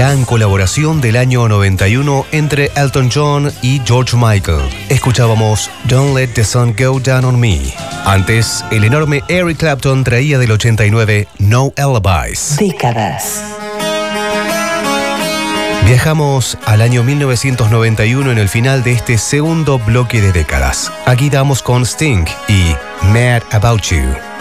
gran colaboración del año 91 entre Elton John y George Michael. Escuchábamos Don't Let the Sun Go Down on Me. Antes, el enorme Eric Clapton traía del 89 No Alibis. Décadas. Viajamos al año 1991 en el final de este segundo bloque de décadas. Aquí damos con Sting y Mad About You.